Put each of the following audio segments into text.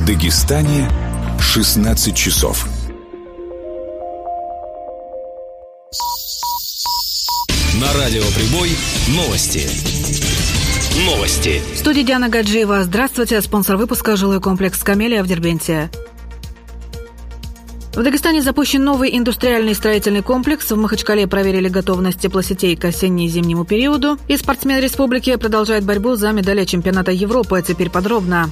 Дагестане 16 часов. На радио «Прибой» новости. В студии Диана Гаджиева. Здравствуйте. Спонсор выпуска — жилой комплекс «Камелия» в Дербенте. В Дагестане запущен новый индустриальный строительный комплекс. В Махачкале проверили готовность теплосетей к осенне-зимнему периоду. И спортсмен республики продолжает борьбу за медали чемпионата Европы. Теперь подробно.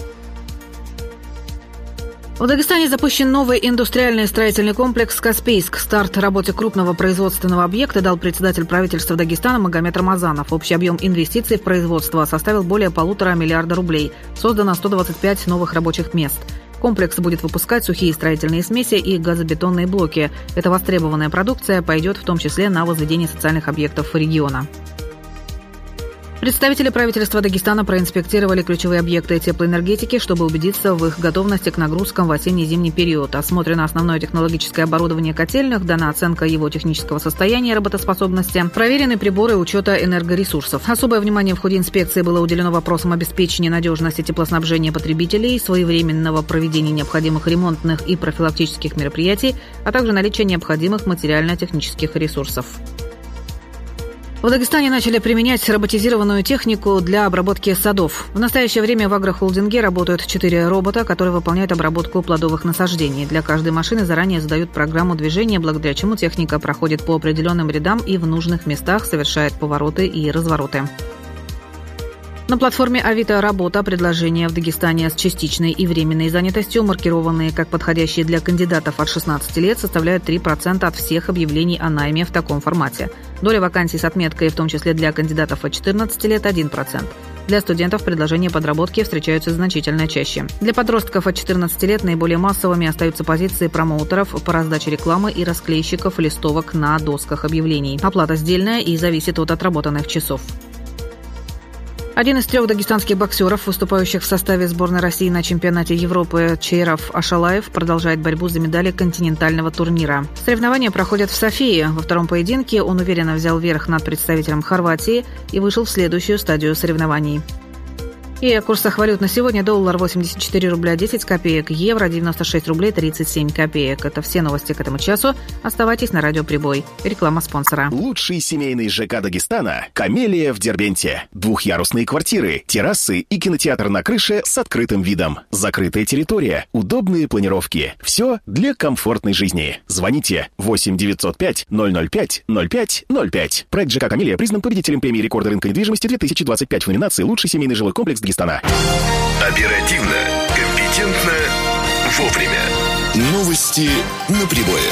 В Дагестане запущен новый индустриальный строительный комплекс «Каспийск». Старт работе крупного производственного объекта дал председатель правительства Дагестана Магомед Рамазанов. Общий объем инвестиций в производство составил более 1,5 миллиарда рублей. Создано 125 новых рабочих мест. Комплекс будет выпускать сухие строительные смеси и газобетонные блоки. Эта востребованная продукция пойдет в том числе на возведение социальных объектов региона. Представители правительства Дагестана проинспектировали ключевые объекты теплоэнергетики, чтобы убедиться в их готовности к нагрузкам в осенне-зимний период. Осмотрено основное технологическое оборудование котельных, дана оценка его технического состояния и работоспособности, проверены приборы учета энергоресурсов. Особое внимание в ходе инспекции было уделено вопросам обеспечения надежности теплоснабжения потребителей, своевременного проведения необходимых ремонтных и профилактических мероприятий, а также наличия необходимых материально-технических ресурсов. В Дагестане начали применять роботизированную технику для обработки садов. В настоящее время в агрохолдинге работают 4 робота, которые выполняют обработку плодовых насаждений. Для каждой машины заранее задают программу движения, благодаря чему техника проходит по определенным рядам и в нужных местах совершает повороты и развороты. На платформе Авито «Работа» предложения в Дагестане с частичной и временной занятостью, маркированные как подходящие для кандидатов от 16 лет, составляют 3% от всех объявлений о найме в таком формате. Доля вакансий с отметкой, в том числе для кандидатов от 14 лет, 1%. Для студентов предложения подработки встречаются значительно чаще. Для подростков от 14 лет наиболее массовыми остаются позиции промоутеров по раздаче рекламы и расклейщиков листовок на досках объявлений. Оплата сдельная и зависит от отработанных часов. Один из 3 дагестанских боксеров, выступающих в составе сборной России на чемпионате Европы, Чейров Ашалаев, продолжает борьбу за медали континентального турнира. Соревнования проходят в Софии. Во втором поединке он уверенно взял верх над представителем Хорватии и вышел в следующую стадию соревнований. И о курсах валют на сегодня: доллар 84 рубля 10 копеек, евро 96 рублей 37 копеек. Это все новости к этому часу. Оставайтесь на радио «Прибой». Реклама спонсора. Лучший семейный ЖК Дагестана «Камелия» в Дербенте. Двухъярусные квартиры, террасы и кинотеатр на крыше с открытым видом. Закрытая территория, удобные планировки. Все для комфортной жизни. Звоните 8 905 005 05 05. Проект ЖК «Камелия» признан победителем премии рекорда рынка недвижимости 2025 в номинации «Лучший семейный жилой комплекс Дагестана». Оперативно, компетентно, вовремя. Новости на Прибое.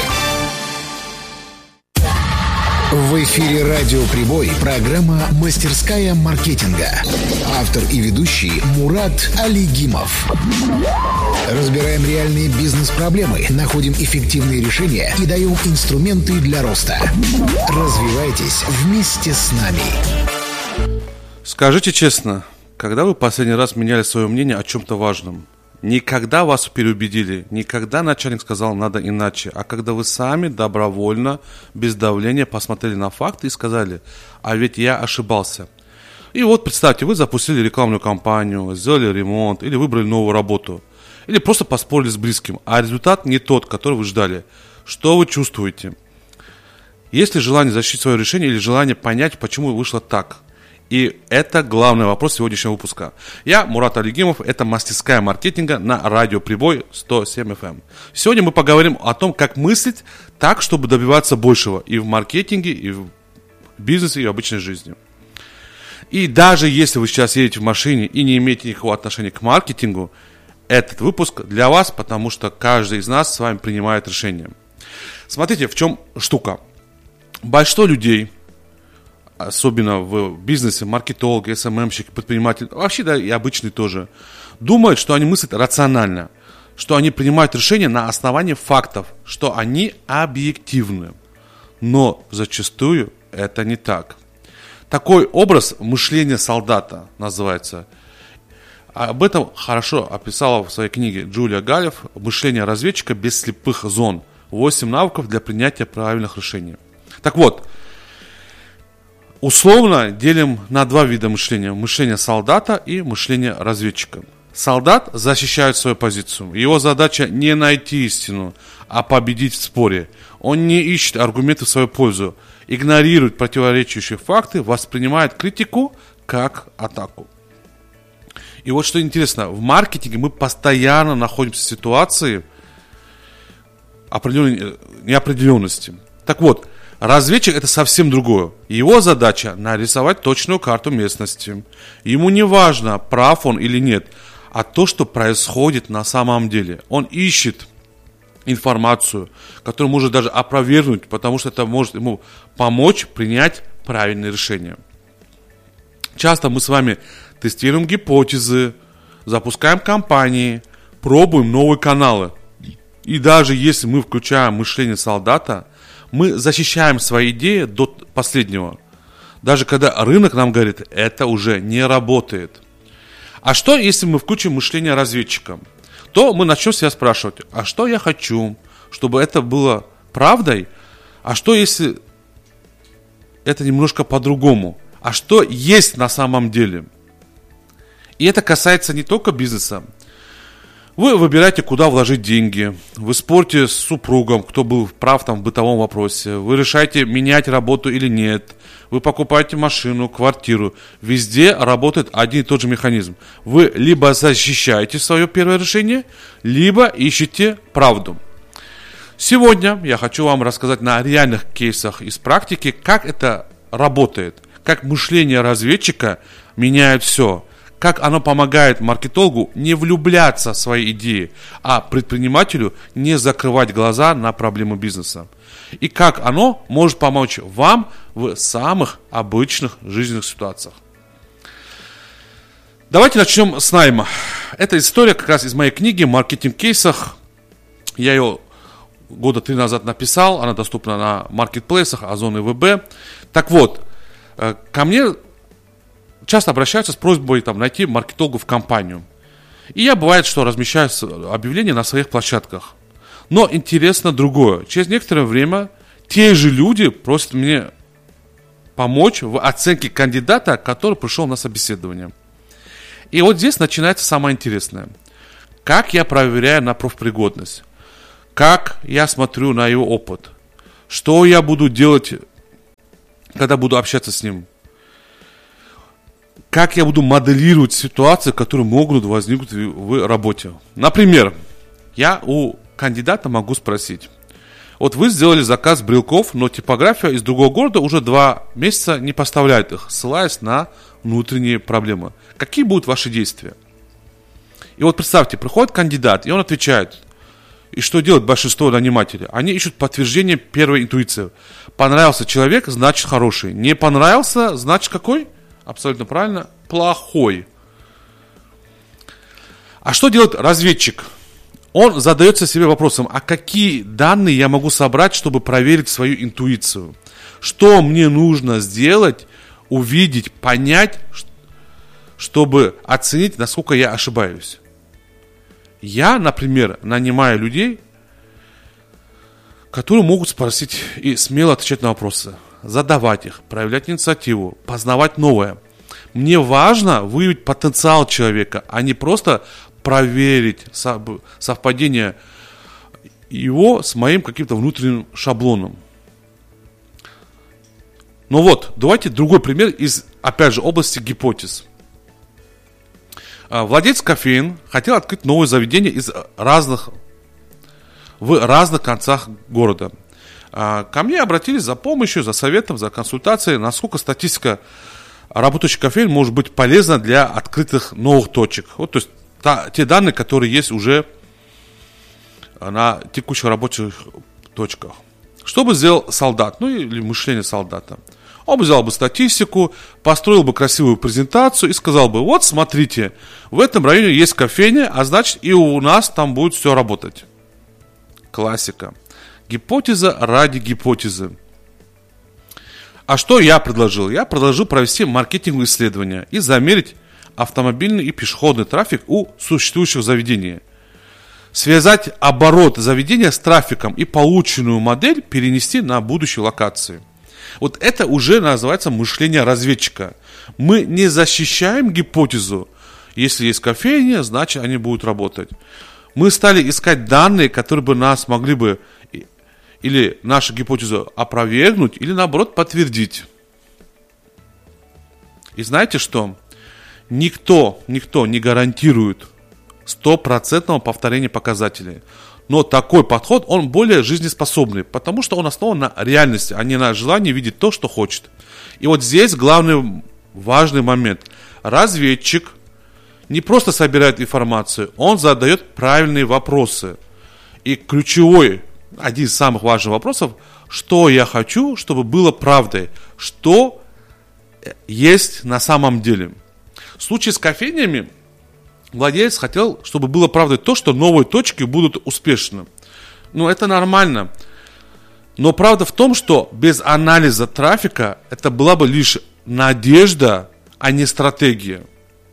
В эфире радио «Прибой» программа «Мастерская маркетинга». Автор и ведущий Мурат Алигимов. Разбираем реальные бизнес-проблемы, находим эффективные решения и даем инструменты для роста. Развивайтесь вместе с нами. Скажите честно, когда вы последний раз меняли свое мнение о чем-то важном? Никогда вас переубедили, никогда начальник сказал «надо иначе», а когда вы сами добровольно, без давления посмотрели на факты и сказали «а ведь я ошибался». И вот представьте, вы запустили рекламную кампанию, сделали ремонт или выбрали новую работу, или просто поспорили с близким, а результат не тот, который вы ждали. Что вы чувствуете? Есть ли желание защитить свое решение или желание понять, почему вышло так? И это главный вопрос сегодняшнего выпуска. Я Мурат Алигимов, это мастерская маркетинга на радио «Прибой» 107 FM. Сегодня мы поговорим о том, как мыслить так, чтобы добиваться большего и в маркетинге, и в бизнесе, и в обычной жизни. И даже если вы сейчас едете в машине и не имеете никакого отношения к маркетингу, этот выпуск для вас, потому что каждый из нас с вами принимает решение. Смотрите, в чем штука. Большинство людей, особенно в бизнесе, маркетологи, СММщики, предприниматели, вообще да и обычные тоже, думают, что они мыслят рационально, что они принимают решения на основании фактов, что они объективны. Но зачастую это не так. Такой образ мышления солдата называется. Об этом хорошо описала в своей книге Джулия Галев «Мышление разведчика без слепых зон. 8 навыков для принятия правильных решений». Так вот, условно делим на 2 вида мышления. Мышление солдата и мышление разведчика. Солдат защищает свою позицию. Его задача не найти истину, а победить в споре. Он не ищет аргументы в свою пользу, игнорирует противоречащие факты, воспринимает критику как атаку. И вот что интересно, в маркетинге мы постоянно находимся в ситуации определенной неопределенности. Так вот, разведчик это совсем другое. Его задача нарисовать точную карту местности. Ему не важно, прав он или нет, а то, что происходит на самом деле. Он ищет информацию, которую может даже опровергнуть, потому что это может ему помочь принять правильное решение. Часто мы с вами тестируем гипотезы, запускаем кампании, пробуем новые каналы. И даже если мы включаем мышление солдата, мы защищаем свои идеи до последнего. Даже когда рынок нам говорит, это уже не работает. А что, если мы включим мышление разведчика? То мы начнем себя спрашивать, а что я хочу, чтобы это было правдой? А что, если это немножко по-другому? А что есть на самом деле? И это касается не только бизнеса. Вы выбираете, куда вложить деньги. Вы спорите с супругом, кто был прав там в бытовом вопросе. Вы решаете, менять работу или нет. Вы покупаете машину, квартиру. Везде работает один и тот же механизм. Вы либо защищаете свое первое решение, либо ищете правду. Сегодня я хочу вам рассказать на реальных кейсах из практики, как это работает. Как мышление разведчика меняет все. Как оно помогает маркетологу не влюбляться в свои идеи, а предпринимателю не закрывать глаза на проблемы бизнеса. И как оно может помочь вам в самых обычных жизненных ситуациях. Давайте начнем с найма. Эта история как раз из моей книги «Маркетинг в кейсах». Я ее года 3 назад написал, она доступна на маркетплейсах, Озон и ВБ. Так вот, ко мне часто обращаются с просьбой найти маркетолога в компанию. И я, бывает, что размещаю объявления на своих площадках. Но интересно другое. Через некоторое время те же люди просят мне помочь в оценке кандидата, который пришел на собеседование. И вот здесь начинается самое интересное. Как я проверяю на профпригодность? Как я смотрю на его опыт? Что я буду делать, когда буду общаться с ним? Как я буду моделировать ситуации, которые могут возникнуть в работе? Например, я у кандидата могу спросить. Вот вы сделали заказ брелков, но типография из другого города уже 2 месяца не поставляет их, ссылаясь на внутренние проблемы. Какие будут ваши действия? И вот представьте, приходит кандидат, и он отвечает. И что делает большинство нанимателей? Они ищут подтверждение первой интуиции. Понравился человек, значит хороший. Не понравился, значит какой? Абсолютно правильно, плохой. А что делает разведчик? Он задается себе вопросом, а какие данные я могу собрать, чтобы проверить свою интуицию? Что мне нужно сделать, увидеть, понять, чтобы оценить, насколько я ошибаюсь? Я, например, нанимаю людей, которые могут спросить и смело отвечать на вопросы. Задавать их, проявлять инициативу, познавать новое. Мне важно выявить потенциал человека, а не просто проверить совпадение его с моим каким-то внутренним шаблоном. Но вот, давайте другой пример из, опять же, области гипотез. Владелец кофеин хотел открыть новое заведение в разных концах города. Ко мне обратились за помощью, за советом, за консультацией, насколько статистика работающих кофеин может быть полезна для открытых новых точек. Вот, то есть те данные, которые есть уже на текущих рабочих точках. Что бы сделал солдат, или мышление солдата? Он бы взял бы статистику, построил бы красивую презентацию и сказал бы, вот смотрите, в этом районе есть кофейня, а значит и у нас там будет все работать. Классика. Гипотеза ради гипотезы. А что я предложил? Я предложил провести маркетинговые исследования и замерить автомобильный и пешеходный трафик у существующих заведений. Связать оборот заведения с трафиком и полученную модель перенести на будущие локации. Вот это уже называется мышление разведчика. Мы не защищаем гипотезу Если есть кофейня, значит они будут работать. Мы стали искать данные, которые бы нас могли бы или нашу гипотезу опровергнуть, или наоборот подтвердить. И знаете что? Никто не гарантирует 100% повторения показателей. Но такой подход, он более жизнеспособный, потому что он основан на реальности, а не на желании видеть то, что хочет. И вот здесь главный важный момент. Разведчик не просто собирает информацию, он задает правильные вопросы. И ключевой, один из самых важных вопросов, что я хочу, чтобы было правдой, что есть на самом деле. В случае с кофейнями владелец хотел, чтобы было правдой то, что новые точки будут успешны. Ну, это нормально. Но правда в том, что без анализа трафика это была бы лишь надежда, а не стратегия.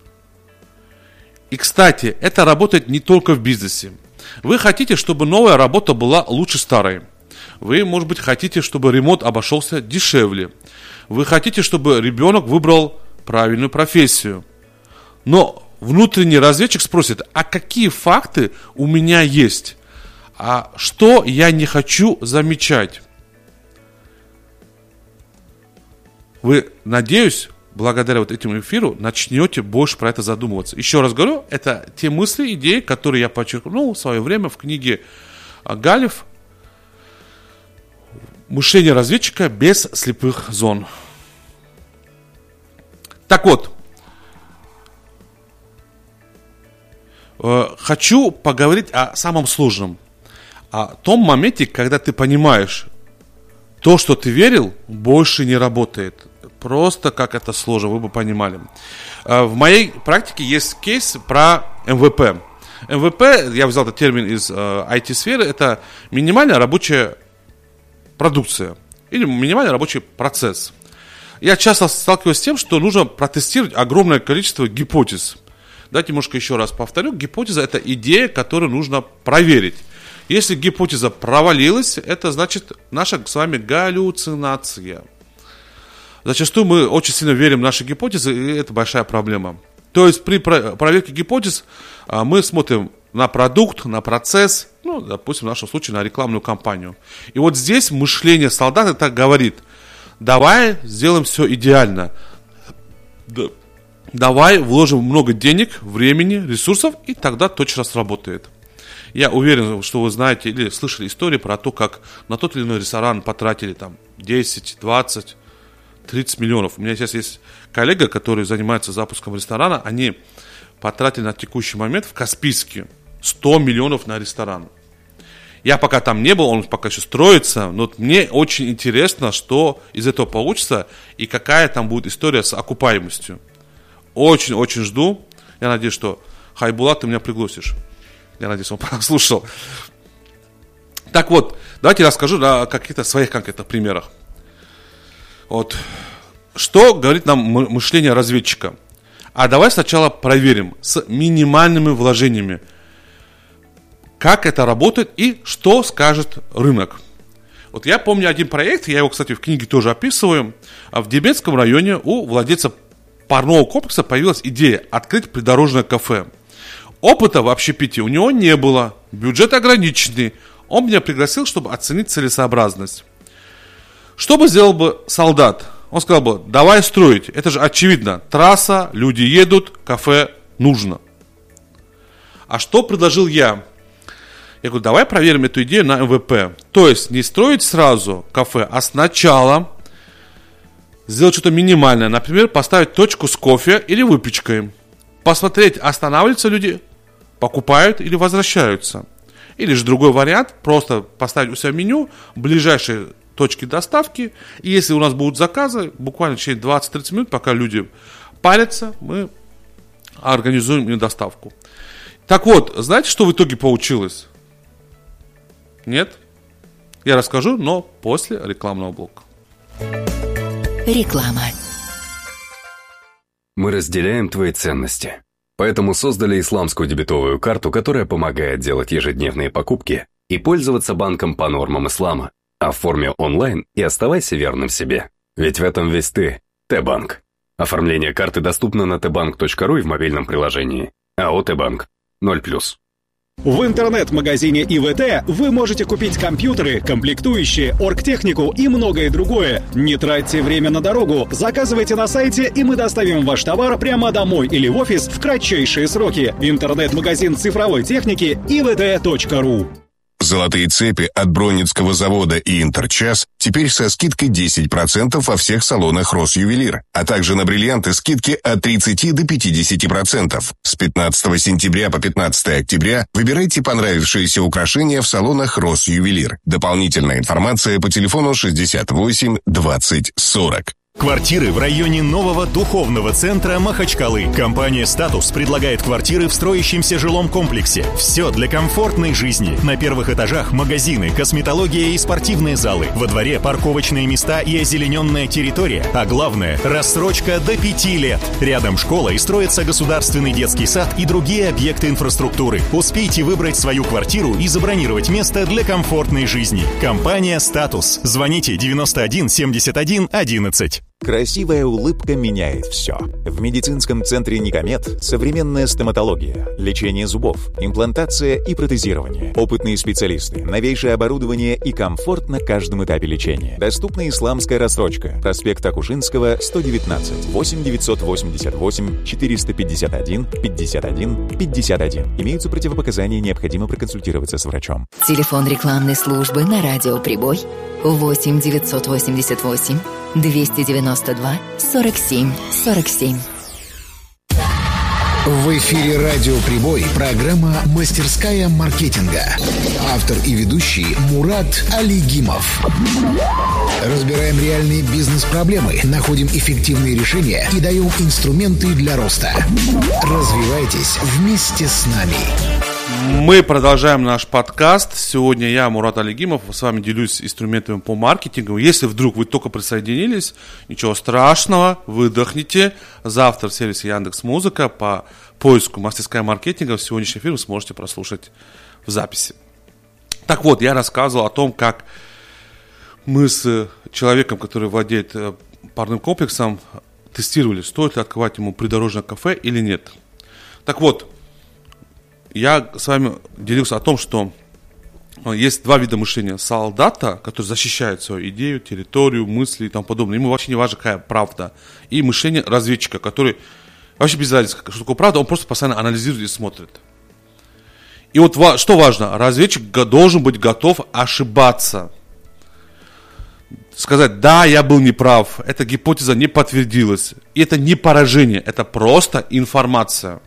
И, кстати, это работает не только в бизнесе. Вы хотите, чтобы новая работа была лучше старой. Вы, может быть, хотите, чтобы ремонт обошелся дешевле. Вы хотите, чтобы ребенок выбрал правильную профессию. Но внутренний разведчик спросит, а какие факты у меня есть? А что я не хочу замечать? Вы, надеюсь, благодаря вот этому эфиру начнете больше про это задумываться. Еще раз говорю, это те мысли, идеи, которые я подчеркнул в свое время в книге Галев «Мышление разведчика без слепых зон». Так вот, хочу поговорить о самом сложном. О том моменте, когда ты понимаешь, то, что ты верил, больше не работает. Просто как это сложно, вы бы понимали. В моей практике есть кейс про МВП. МВП, я взял этот термин из IT-сферы, это минимальная рабочая продукция или минимальный рабочий процесс. Я часто сталкиваюсь с тем, что нужно протестировать огромное количество гипотез. Давайте немножко еще раз повторю. Гипотеза – это идея, которую нужно проверить. Если гипотеза провалилась, это значит наша с вами галлюцинация. Зачастую мы очень сильно верим в наши гипотезы, и это большая проблема. То есть при проверке гипотез мы смотрим на продукт, на процесс, ну, допустим, в нашем случае на рекламную кампанию. И вот здесь мышление солдата так говорит: давай сделаем все идеально. Давай вложим много денег, времени, ресурсов, и тогда точно сработает. Я уверен, что вы знаете или слышали истории про то, как на тот или иной ресторан потратили там 10, 20, 30 миллионов. У меня сейчас есть коллега, который занимается запуском ресторана. Они потратили на текущий момент в Каспийске 100 миллионов на ресторан. Я пока там не был, он пока еще строится, но мне очень интересно, что из этого получится и какая там будет история с окупаемостью. Очень-очень жду. Я надеюсь, что Хайбулат, ты меня пригласишь. Я надеюсь, он прослушал. Так вот, давайте расскажу на каких-то своих конкретных примерах. Вот. Что говорит нам мышление разведчика? А давай сначала проверим с минимальными вложениями, как это работает и что скажет рынок. Вот я помню один проект, я его, кстати, в книге тоже описываю. В Дебецком районе у владельца парного комплекса появилась идея открыть придорожное кафе. Опыта в общепите у него не было, бюджет ограниченный. Он меня пригласил, чтобы оценить целесообразность. Что бы сделал бы солдат? Он сказал бы: давай строить, это же очевидно, трасса, люди едут, кафе нужно. А что предложил я? Я говорю: давай проверим эту идею на МВП. То есть не строить сразу кафе, а сначала сделать что-то минимальное. Например, поставить точку с кофе или выпечкой. Посмотреть, останавливаются люди, покупают или возвращаются. Или же другой вариант, просто поставить у себя меню, ближайшие точки доставки. И если у нас будут заказы, буквально через 20-30 минут, пока люди парятся, мы организуем им доставку. Так вот, знаете, что в итоге получилось? Нет? Я расскажу, но после рекламного блока. Реклама. Мы разделяем твои ценности. Поэтому создали исламскую дебетовую карту, которая помогает делать ежедневные покупки и пользоваться банком по нормам ислама. Оформи онлайн и оставайся верным себе. Ведь в этом весь ты, Т-банк. Оформление карты доступно на tbank.ru и в мобильном приложении. АО «Т-банк». 0+. В интернет-магазине ИВТ вы можете купить компьютеры, комплектующие, оргтехнику и многое другое. Не тратьте время на дорогу, заказывайте на сайте, и мы доставим ваш товар прямо домой или в офис в кратчайшие сроки. Интернет-магазин цифровой техники ivt.ru. Золотые цепи от Бронницкого завода и Интерчас теперь со скидкой 10% во всех салонах Росювелир, а также на бриллианты скидки от 30 до 50%. С 15 сентября по 15 октября выбирайте понравившиеся украшения в салонах Росювелир. Дополнительная информация по телефону 68 20 40. Квартиры в районе нового духовного центра Махачкалы. Компания «Статус» предлагает квартиры в строящемся жилом комплексе. Все для комфортной жизни. На первых этажах магазины, косметология и спортивные залы. Во дворе парковочные места и озелененная территория. А главное – рассрочка до 5 лет. Рядом школа и строится государственный детский сад и другие объекты инфраструктуры. Успейте выбрать свою квартиру и забронировать место для комфортной жизни. Компания «Статус». Звоните 91 71 11. Красивая улыбка меняет все. В медицинском центре «Никомед» современная стоматология, лечение зубов, имплантация и протезирование. Опытные специалисты, новейшее оборудование и комфорт на каждом этапе лечения. Доступна исламская рассрочка. Проспект Акушинского, 119, 8 988 451 51 51. Имеются противопоказания, необходимо проконсультироваться с врачом. Телефон рекламной службы на радио «Прибой» 8 988 292 47 47. В эфире «Радио Прибой» программа «Мастерская маркетинга». Автор и ведущий Мурат Алигимов. Разбираем реальные бизнес-проблемы, находим эффективные решения и даем инструменты для роста. Развивайтесь вместе с нами. Мы продолжаем наш подкаст. Сегодня я, Мурат Алигимов, с вами делюсь инструментами по маркетингу. Если вдруг вы только присоединились, ничего страшного, выдохните. Завтра в сервисе Яндекс.Музыка по поиску «Мастерская маркетинга» в сегодняшний эфир вы сможете прослушать в записи. Так вот, я рассказывал о том, как мы с человеком, который владеет парным комплексом, тестировали, стоит ли открывать ему придорожное кафе или нет. Так вот, я с вами делился о том, что есть два вида мышления. Солдата, который защищает свою идею, территорию, мысли и тому подобное. Ему вообще не важно, какая правда. И мышление разведчика, который вообще без разницы, что такое правда, он просто постоянно анализирует и смотрит. И вот что важно, разведчик должен быть готов ошибаться. Сказать, да, я был неправ, эта гипотеза не подтвердилась. И это не поражение, это просто информация.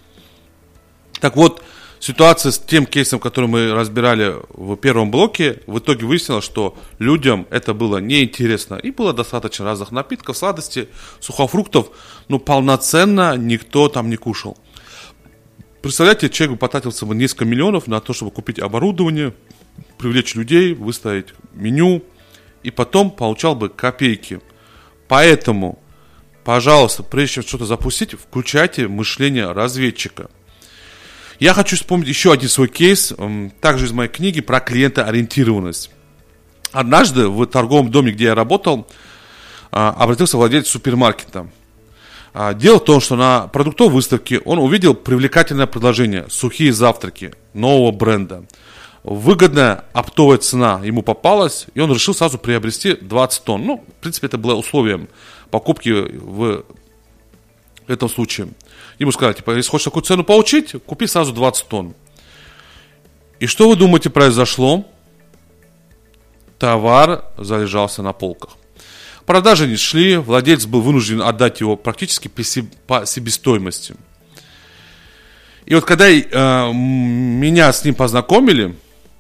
Так вот, ситуация с тем кейсом, который мы разбирали в первом блоке, в итоге выяснилось, что людям это было неинтересно. И было достаточно разных напитков, сладостей, сухофруктов, но полноценно никто там не кушал. Представляете, человек потратился бы несколько миллионов на то, чтобы купить оборудование, привлечь людей, выставить меню, и потом получал бы копейки. Поэтому, пожалуйста, прежде чем что-то запустить, включайте мышление разведчика. Я хочу вспомнить еще один свой кейс, также из моей книги про клиентоориентированность. Однажды в торговом доме, где я работал, обратился владелец супермаркета. Дело в том, что на продуктовой выставке он увидел привлекательное предложение – сухие завтраки нового бренда. Выгодная оптовая цена ему попалась, и он решил сразу приобрести 20 тонн. Ну, в принципе, это было условием покупки в этом случае. Ему сказали, типа, если хочешь такую цену получить, купи сразу 20 тонн. И что вы думаете произошло? Товар залежался на полках. Продажи не шли, владелец был вынужден отдать его практически по себестоимости. И вот когда меня с ним познакомили,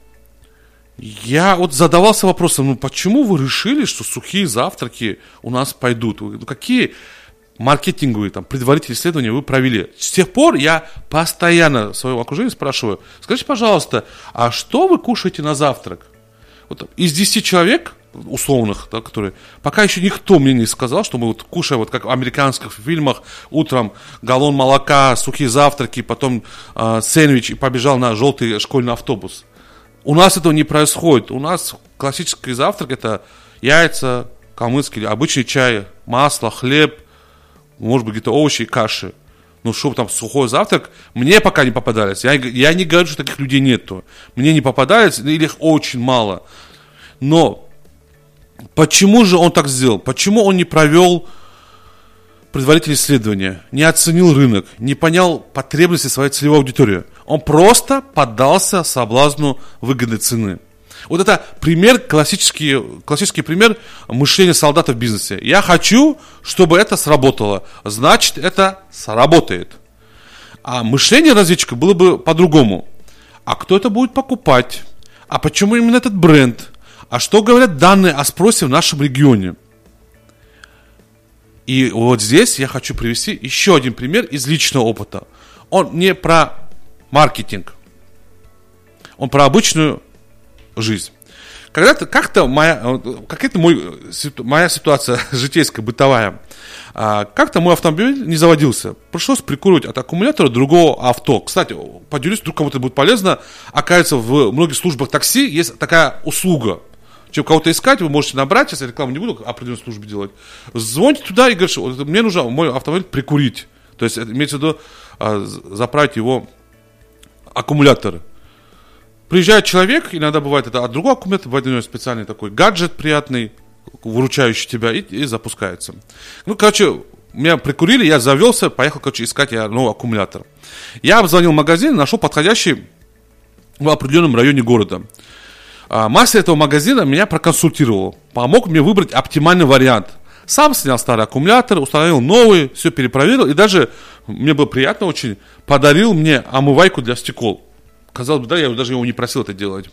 я вот задавался вопросом, ну почему вы решили, что сухие завтраки у нас пойдут? Ну, какие маркетинговые, предварительные исследования вы провели? С тех пор я постоянно в своем окружении спрашиваю, скажите, пожалуйста, а что вы кушаете на завтрак? Вот из 10 человек, условных, да, которые, пока еще никто мне не сказал, что мы вот кушаем, вот как в американских фильмах, утром галлон молока, сухие завтраки, потом сэндвич и побежал на желтый школьный автобус. У нас этого не происходит. У нас классический завтрак — это яйца, калмыцкий, обычный чай, масло, хлеб, может быть, где-то овощи и каши. Ну, чтобы там сухой завтрак, мне пока не попадались. Я не говорю, что таких людей нету. Мне не попадались, или их очень мало. Но почему же он так сделал? Почему он не провел предварительное исследование, не оценил рынок, не понял потребности своей целевой аудитории? Он просто поддался соблазну выгодной цены. Вот это пример, классический пример мышления солдата в бизнесе. Я хочу, чтобы это сработало. Значит, это сработает. А мышление разведчика было бы по-другому. А кто это будет покупать? А почему именно этот бренд? А что говорят данные о спросе в нашем регионе? И вот здесь я хочу привести еще один пример из личного опыта. Он не про маркетинг. Он про обычную жизнь. Как-то моя ситуация житейская, бытовая. Как-то мой автомобиль не заводился. Пришлось прикуривать от аккумулятора другого авто. Кстати, поделюсь, вдруг кому-то будет полезно. Оказывается, в многих службах такси есть такая услуга. Чем кого-то искать, вы можете набрать, сейчас я рекламу не буду определенной службе делать. Звоните туда и говорите, мне нужно мой автомобиль прикурить. То есть, имеется в виду, заправить его аккумуляторы. Приезжает человек, иногда бывает это от другого аккумулятора, бывает у него специальный такой гаджет приятный, выручающий тебя, и запускается. Ну, короче, меня прикурили, я завелся, поехал, искать новый аккумулятор. Я обзвонил магазин, нашел подходящий в определенном районе города. Мастер этого магазина меня проконсультировал, помог мне выбрать оптимальный вариант. Сам снял старый аккумулятор, установил новый, все перепроверил, и даже, мне было приятно очень, подарил мне омывайку для стекол. Казалось бы, да, я даже его не просил это делать.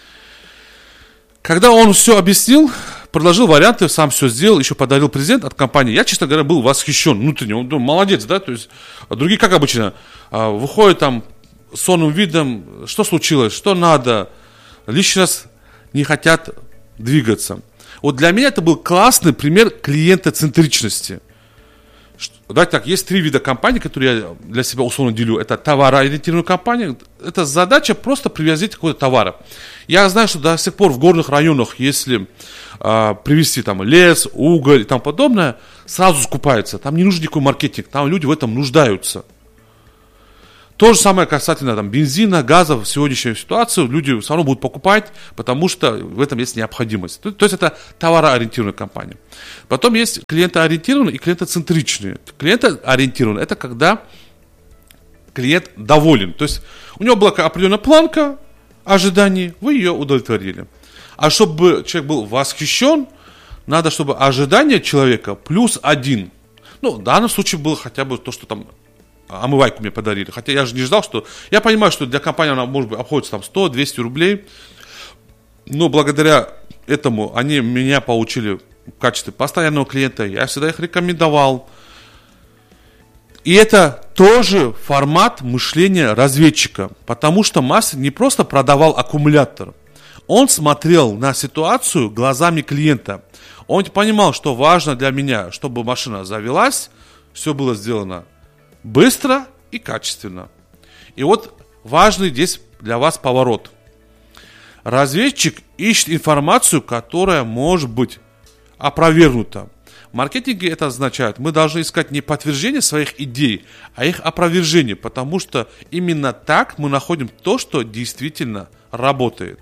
Когда он все объяснил, предложил варианты, сам все сделал, еще подарил презент от компании, я, честно говоря, был восхищен внутренне. Он думал, молодец, да, то есть другие, как обычно, выходят там с сонным видом, что случилось, что надо, лишний раз не хотят двигаться. Вот для меня это был классный пример клиентоцентричности. Давайте так, есть 3 вида компаний, которые я для себя условно делю. Это товароориентированная компания. Это задача просто привозить какой-то товар. Я знаю, что до сих пор в горных районах, если привезти там лес, уголь и тому подобное, сразу скупается. Там не нужен никакой маркетинг, там люди в этом нуждаются. То же самое касательно там, бензина, газа. В сегодняшней ситуации люди все равно будут покупать, потому что в этом есть необходимость. То есть это товароориентированная компания. Потом есть клиентоориентированные и клиентоцентричные. Клиентоориентированные – это когда клиент доволен. То есть у него была определенная планка ожиданий, вы ее удовлетворили. А чтобы человек был восхищен, надо, чтобы ожидание человека +1. Ну, в данном случае было хотя бы то, что там омывайку мне подарили. Хотя я же не ждал, что... Я понимаю, что для компании она, может быть, обходится там 100-200 рублей. Но благодаря этому они меня получили в качестве постоянного клиента. Я всегда их рекомендовал. И это тоже формат мышления разведчика. Потому что мастер не просто продавал аккумулятор. Он смотрел на ситуацию глазами клиента. Он понимал, что важно для меня, чтобы машина завелась, все было сделано быстро и качественно. И вот важный здесь для вас поворот. Разведчик ищет информацию, которая может быть опровергнута. В маркетинге это означает, мы должны искать не подтверждение своих идей, а их опровержение, потому что именно так мы находим то, что действительно работает.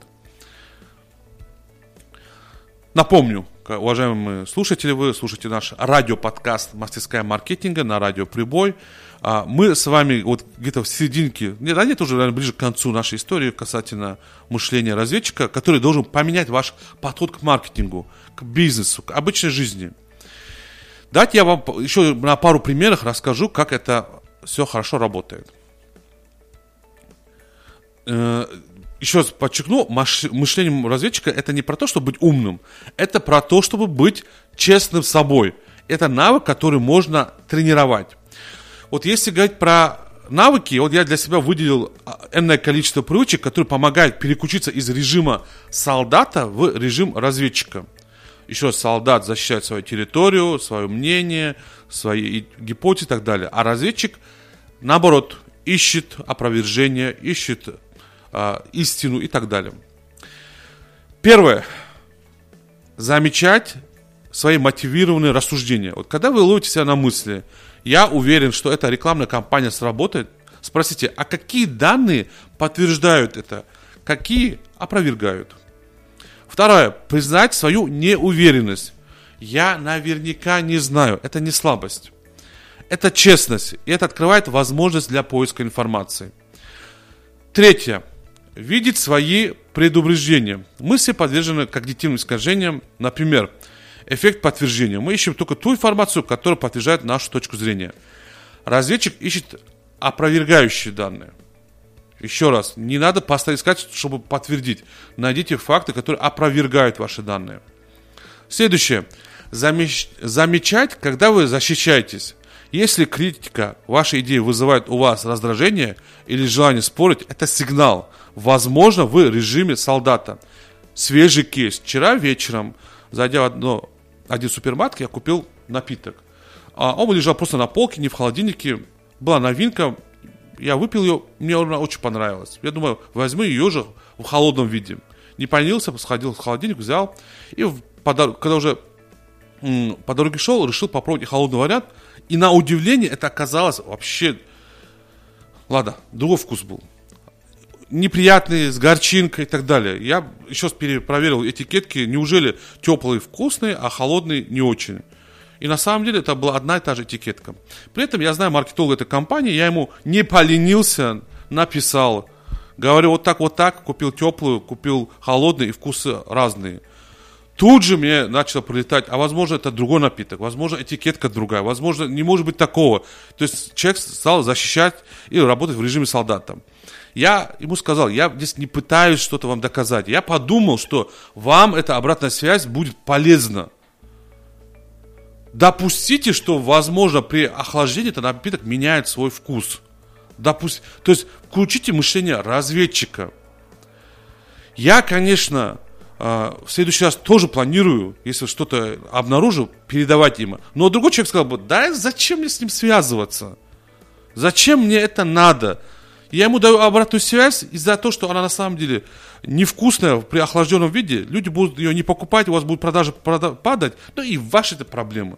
Напомню, уважаемые слушатели, вы слушаете наш радиоподкаст «Мастерская маркетинга» на радио «Прибой». Мы с вами вот где-то в серединке, нет, уже, наверное, ближе к концу нашей истории касательно мышления разведчика, который должен поменять ваш подход к маркетингу, к бизнесу, к обычной жизни. Давайте я вам еще на пару примерах расскажу, как это все хорошо работает. Еще раз подчеркну, мышление разведчика это не про то, чтобы быть умным, это про то, чтобы быть честным с собой. Это навык, который можно тренировать. Вот если говорить про навыки, вот я для себя выделил энное количество привычек, которые помогают переключиться из режима солдата в режим разведчика. Еще раз, солдат защищает свою территорию, свое мнение, свои гипотезы и так далее. А разведчик, наоборот, ищет опровержение, ищет истину и так далее. Первое. Замечать свои мотивированные рассуждения. Вот когда вы ловите себя на мысли, я уверен, что эта рекламная кампания сработает, спросите, а какие данные подтверждают это, какие опровергают? Второе, признать свою неуверенность. Я наверняка не знаю, это не слабость. Это честность, и это открывает возможность для поиска информации. Третье. Видеть свои предубеждения. Мы все подвержены когнитивным искажениям. Например, эффект подтверждения. Мы ищем только ту информацию, которая подтверждает нашу точку зрения. Разведчик ищет опровергающие данные. Еще раз, не надо постоянно искать, чтобы подтвердить. Найдите факты, которые опровергают ваши данные. Следующее. Замечать, когда вы защищаетесь. Если критика вашей идеи вызывает у вас раздражение или желание спорить, это сигнал. Возможно, вы в режиме солдата. Свежий кейс. Вчера вечером, зайдя в один супермаркет, я купил напиток. Он лежал просто на полке, не в холодильнике. Была новинка. Я выпил ее, мне она очень понравилась. Я думаю, возьму ее же в холодном виде. Не поленился, сходил в холодильник, взял. И когда уже по дороге шел, решил попробовать холодный вариант. И на удивление это оказалось вообще... Ладно, другой вкус был. Неприятный, с горчинкой и так далее. Я еще раз перепроверил этикетки. Неужели теплые вкусные, а холодные не очень? И на самом деле это была одна и та же этикетка. При этом я знаю маркетолога этой компании. Я ему не поленился, написал. Говорю, вот так, купил теплую, купил холодные, и вкусы разные. Тут же мне начало прилетать, а возможно это другой напиток, возможно этикетка другая, возможно не может быть такого. То есть человек стал защищать и работать в режиме солдата. Я ему сказал, я здесь не пытаюсь что-то вам доказать. Я подумал, что вам эта обратная связь будет полезна. Допустите, что возможно при охлаждении этот напиток меняет свой вкус. То есть включите мышление разведчика. Я, конечно... в следующий раз тоже планирую, если что-то обнаружу, передавать им. Но другой человек сказал бы, да зачем мне с ним связываться? Зачем мне это надо? Я ему даю обратную связь из-за того, что она на самом деле невкусная при охлажденном виде. Люди будут ее не покупать, у вас будут продажи падать. Ну и ваши это проблемы.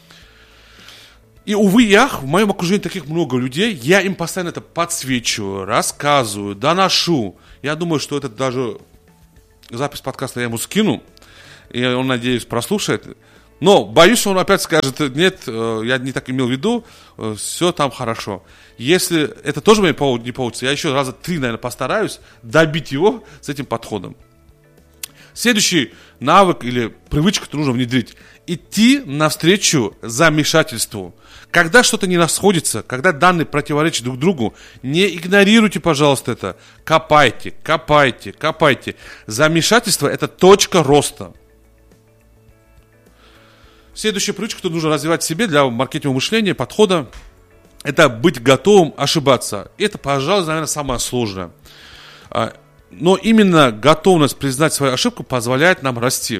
И, увы и ах, в моем окружении таких много людей. Я им постоянно это подсвечиваю, рассказываю, доношу. Я думаю, что это даже... Запись подкаста я ему скину, и он, надеюсь, прослушает. Но боюсь, что он опять скажет, нет, я не так имел в виду, все там хорошо. Если это тоже не получится, я еще раза 3, наверное, постараюсь добить его с этим подходом. Следующий навык или привычка, которую нужно внедрить. Идти навстречу замешательству. Когда что-то не расходится, когда данные противоречат друг другу, не игнорируйте, пожалуйста, это. Копайте, копайте, копайте. Замешательство – это точка роста. Следующая привычка, которую нужно развивать в себе для маркетингового мышления, подхода, это быть готовым ошибаться. Это, пожалуй, наверное, самое сложное. Но именно готовность признать свою ошибку позволяет нам расти.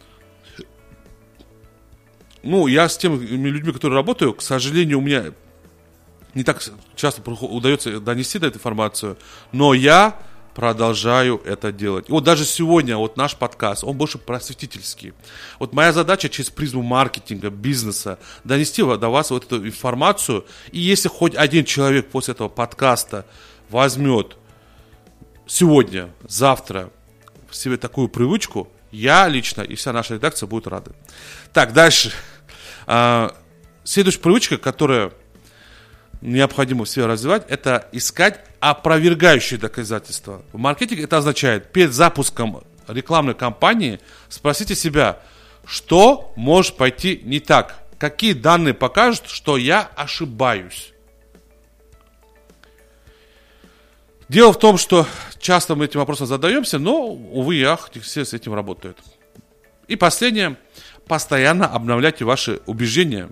Ну, я с теми людьми, которые работаю, к сожалению, у меня не так часто удается донести эту информацию, но я продолжаю это делать. И вот даже сегодня вот наш подкаст, он больше просветительский. Вот моя задача через призму маркетинга, бизнеса донести до вас вот эту информацию. И если хоть один человек после этого подкаста возьмет сегодня, завтра в себе такую привычку, я лично и вся наша редакция будут рады. Так, дальше. Следующая привычка, которую необходимо в себе развивать, это искать опровергающие доказательства. В маркетинге это означает, перед запуском рекламной кампании спросите себя, что может пойти не так, какие данные покажут, что я ошибаюсь. Дело в том, что часто мы этим вопросом задаемся, но, увы и ах, все с этим работают. И последнее. Постоянно обновляйте ваши убеждения.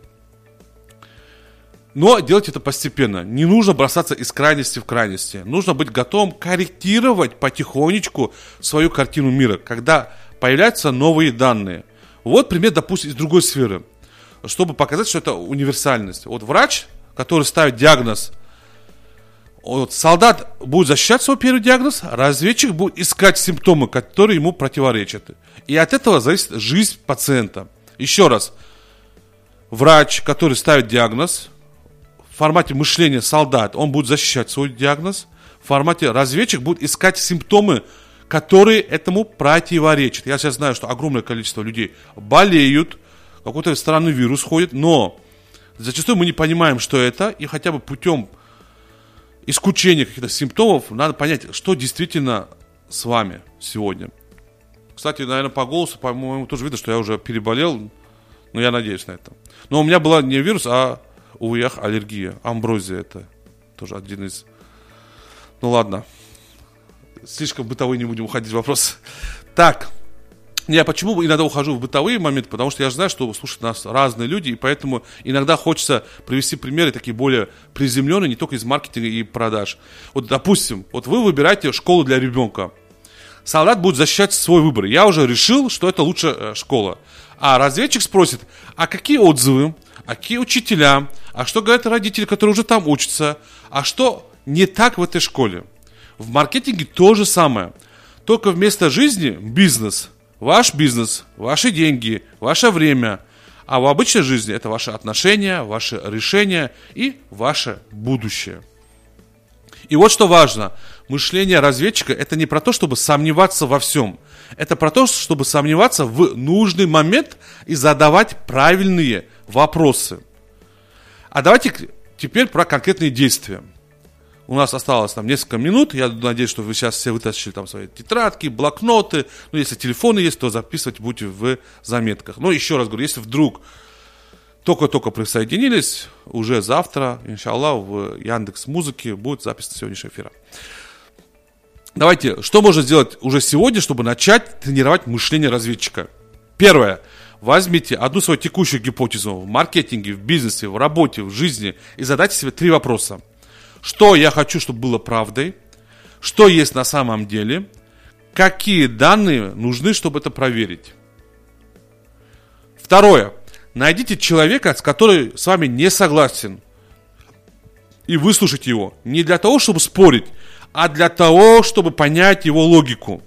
Но делайте это постепенно. Не нужно бросаться из крайности в крайности. Нужно быть готовым корректировать потихонечку свою картину мира, когда появляются новые данные. Вот пример, допустим, из другой сферы. Чтобы показать, что это универсальность. Вот врач, который ставит диагноз, вот солдат будет защищать свой первый диагноз, разведчик будет искать симптомы, которые ему противоречат. И от этого зависит жизнь пациента. Еще раз. Врач, который ставит диагноз, в формате мышления солдат, он будет защищать свой диагноз. В формате разведчик будет искать симптомы, которые этому противоречат. Я сейчас знаю, что огромное количество людей болеют, какой-то странный вирус ходит, но зачастую мы не понимаем, что это, и хотя бы путем исключения каких-то симптомов надо понять, что действительно с вами сегодня. Кстати, наверное, по голосу, по-моему, тоже видно, что я уже переболел, но я надеюсь на это. Но у меня была не вирус, а, увы, аллергия, амброзия, это тоже один из... Ну ладно, слишком бытовые не будем уходить в вопрос. Так, я почему иногда ухожу в бытовые моменты, потому что я же знаю, что слушают нас разные люди, и поэтому иногда хочется привести примеры такие более приземленные, не только из маркетинга и продаж. Вот, допустим, вот вы выбираете школу для ребенка. Солдат будет защищать свой выбор. Я уже решил, что это лучшая школа. А разведчик спросит, а какие отзывы, а какие учителя, а что говорят родители, которые уже там учатся, а что не так в этой школе. В маркетинге то же самое. Только вместо жизни бизнес. Ваш бизнес, ваши деньги, ваше время. А в обычной жизни это ваши отношения, ваши решения и ваше будущее. И вот что важно. Мышление разведчика – это не про то, чтобы сомневаться во всем. Это про то, чтобы сомневаться в нужный момент и задавать правильные вопросы. А давайте теперь про конкретные действия. У нас осталось там несколько минут. Я надеюсь, что вы сейчас все вытащили там свои тетрадки, блокноты. Ну, если телефоны есть, то записывать будете в заметках. Но еще раз говорю, если вдруг только-только присоединились, уже завтра, иншаллах, в Яндекс.Музыке будет запись сегодняшнего эфира. Давайте, что можно сделать уже сегодня, чтобы начать тренировать мышление разведчика? Первое. Возьмите одну свою текущую гипотезу в маркетинге, в бизнесе, в работе, в жизни и задайте себе 3 вопроса. Что я хочу, чтобы было правдой? Что есть на самом деле? Какие данные нужны, чтобы это проверить? Второе. Найдите человека, с которым с вами не согласен, и выслушайте его. Не для того, чтобы спорить, а для того, чтобы понять его логику.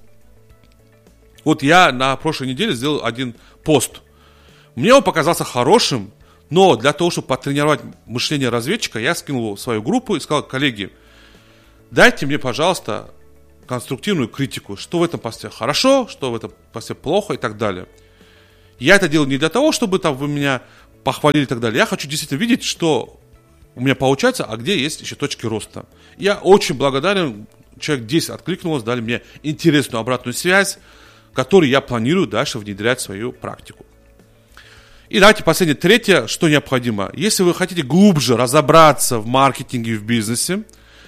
Вот я на прошлой неделе сделал один пост. Мне он показался хорошим, но для того, чтобы потренировать мышление разведчика, я скинул его в свою группу и сказал: коллеги, дайте мне, пожалуйста, конструктивную критику, что в этом посте хорошо, что в этом посте плохо и так далее. Я это делаю не для того, чтобы там вы меня похвалили и так далее. Я хочу действительно видеть, что у меня получается, а где есть еще точки роста. Я очень благодарен, человек 10 откликнулось, дали мне интересную обратную связь, которую я планирую дальше внедрять в свою практику. И давайте последнее, третье, что необходимо. Если вы хотите глубже разобраться в маркетинге и в бизнесе,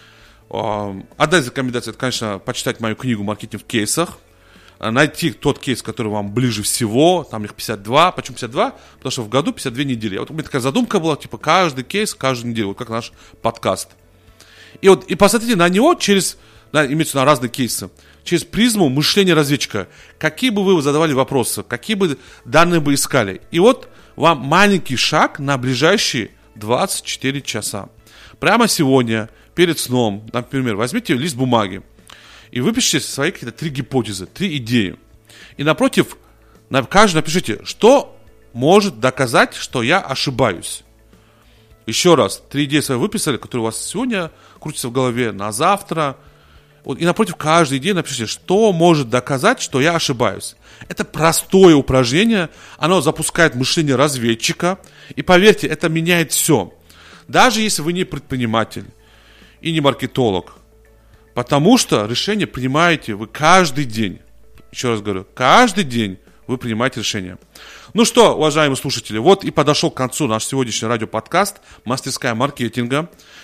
одна из рекомендаций, это, конечно, почитать мою книгу «Маркетинг в кейсах», найти тот кейс, который вам ближе всего, там их 52. Почему 52? Потому что в году 52 недели. Вот у меня такая задумка была, типа каждый кейс, каждую неделю, вот как наш подкаст. И посмотрите на него имеется на разные кейсы, через призму мышления разведчика. Какие бы вы задавали вопросы, какие бы данные бы искали. И вот вам маленький шаг на ближайшие 24 часа. Прямо сегодня, перед сном, например, возьмите лист бумаги и выпишите свои какие-то 3 гипотезы, 3 идеи. И напротив, на каждой напишите, что может доказать, что я ошибаюсь. Еще раз, 3 идеи свои выписали, которые у вас сегодня крутятся в голове, на завтра. И напротив каждой идеи напишите, что может доказать, что я ошибаюсь. Это простое упражнение, оно запускает мышление разведчика. И поверьте, это меняет все. Даже если вы не предприниматель и не маркетолог. Потому что решение принимаете вы каждый день. Еще раз говорю, каждый день вы принимаете решение. Ну что, уважаемые слушатели, вот и подошел к концу наш сегодняшний радиоподкаст «Мастерская маркетинга».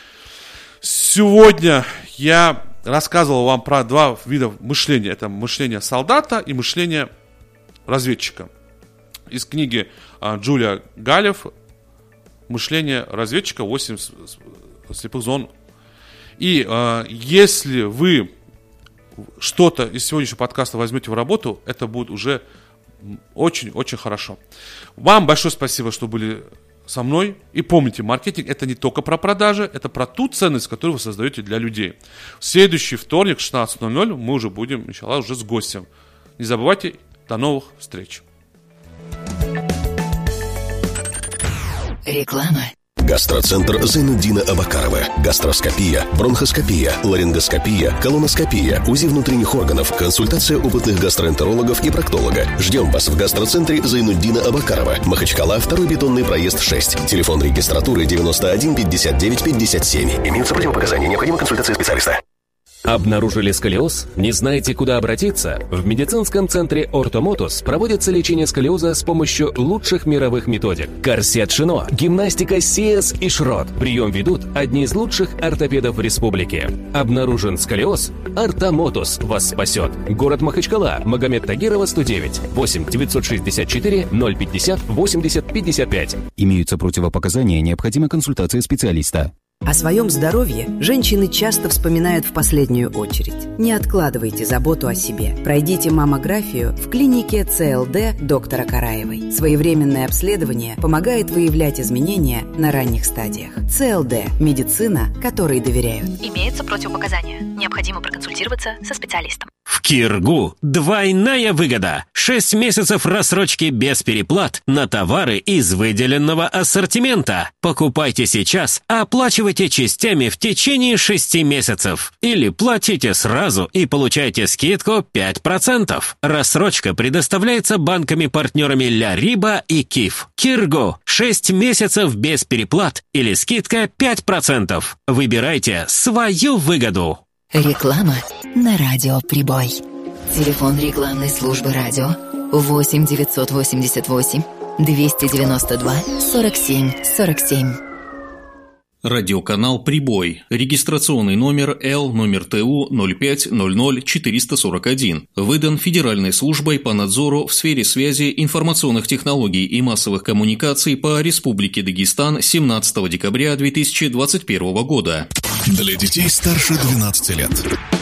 Сегодня я рассказывал вам про 2 вида мышления. Это мышление солдата и мышление разведчика. Из книги Джулия Галев «Мышление разведчика. 8 слепых зон». И если вы что-то из сегодняшнего подкаста возьмете в работу, это будет уже очень-очень хорошо. Вам большое спасибо, что были со мной. И помните, маркетинг – это не только про продажи, это про ту ценность, которую вы создаете для людей. В следующий вторник, 16:00, мы уже будем, иншаллах, уже с гостем. Не забывайте, до новых встреч. Реклама. Гастроцентр Зайнуддина Абакарова. Гастроскопия, бронхоскопия, ларингоскопия, колоноскопия, УЗИ внутренних органов, консультация опытных гастроэнтерологов и проктолога. Ждем вас в гастроцентре Зайнуддина Абакарова. Махачкала, 2-й бетонный проезд 6. Телефон регистратуры 91 59 57. Имеются противопоказания. Необходима консультация специалиста. Обнаружили сколиоз? Не знаете, куда обратиться? В медицинском центре «Ортомотус» проводится лечение сколиоза с помощью лучших мировых методик. Корсет Шино, гимнастика Сиэс и Шрот. Прием ведут одни из лучших ортопедов в республике. Обнаружен сколиоз? «Ортомотус» вас спасет. Город Махачкала, Магомед Тагирова, 109. 8 964 050 80 55. Имеются противопоказания, необходима консультация специалиста. О своем здоровье женщины часто вспоминают в последнюю очередь. Не откладывайте заботу о себе. Пройдите маммографию в клинике ЦЛД доктора Караевой. Своевременное обследование помогает выявлять изменения на ранних стадиях. ЦЛД – медицина, которой доверяют. Имеются противопоказания. Необходимо проконсультироваться со специалистом. В Киргу двойная выгода. 6 месяцев рассрочки без переплат на товары из выделенного ассортимента. Покупайте сейчас, а оплачивайте частями в течение 6 месяцев. Или платите сразу и получайте скидку 5%. Рассрочка предоставляется банками-партнерами Ля Риба и Киф. Киргу. 6 месяцев без переплат или скидка 5%. Выбирайте свою выгоду. Реклама на радио «Прибой». Телефон рекламной службы радио 8 988 292 47 47. Радиоканал «Прибой». Регистрационный номер Л номер ТУ 0500441. Выдан Федеральной службой по надзору в сфере связи, информационных технологий и массовых коммуникаций по Республике Дагестан 17 декабря 2021 года. Для детей старше 12 лет.